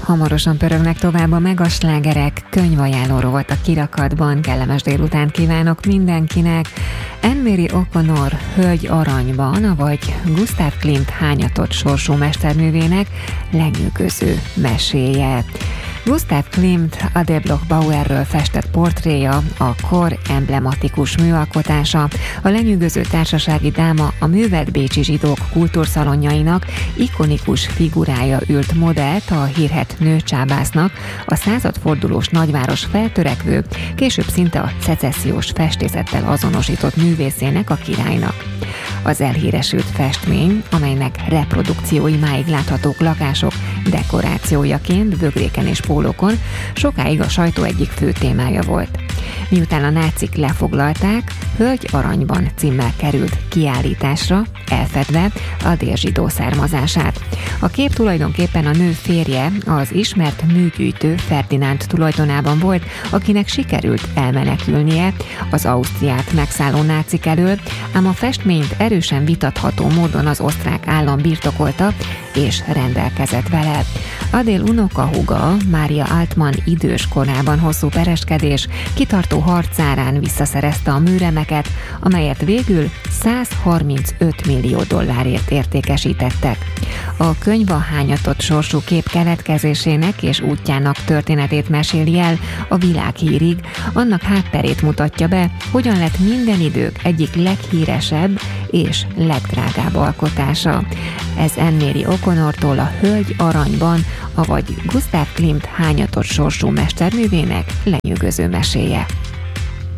Hamarosan pörögnek tovább a megaslágerek, könyvajánló rovat a kirakatban. Kellemes délután kívánok mindenkinek. Anne-Marie O'Connor Hölgy aranyban, vagy Gustav Klimt hányatott sorsú mesterművének lenyűgöző meséje. Gustav Klimt Adele Bloch-Bauerről festett portréja, a kor emblematikus műalkotása, a lenyűgöző társasági dáma a művelt bécsi zsidók kultúrszalonjainak ikonikus figurája ült modellt a hírhedt nőcsábásznak, a századfordulós nagyváros feltörekvő, később szinte a szecessziós festészettel azonosított művészének, a királynak. Az elhíresült festmény, amelynek reprodukciói máig láthatók lakások dekorációjaként, bögréken és pólókon, sokáig a sajtó egyik fő témája volt. Miután a nácik lefoglalták, Hölgy aranyban címmel került kiállításra, elfedve a dél-zsidó származását. A kép tulajdonképpen a nő férje, az ismert műgyűjtő Ferdinánd tulajdonában volt, akinek sikerült elmenekülnie az Ausztriát megszálló nácik elől, ám a festményt erősen vitatható módon az osztrák állam birtokolta és rendelkezett vele. Adél unokahúga, Mária Altmann idős korában hosszú pereskedés, kitartó harcárán visszaszerezte a műremeket, amelyet végül 135 millió dollárért értékesítettek. A könyv a hányatott sorsú kép keletkezésének és útjának történetét meséli el a világhírig, annak hátterét mutatja be, hogyan lett minden idők egyik leghíresebb és legdrágább alkotása. Ez Anne-Marie O'Connortól a Hölgy aranyban, avagy Gustav Klimt hányatott sorsú mesterművének lenyűgöző meséje.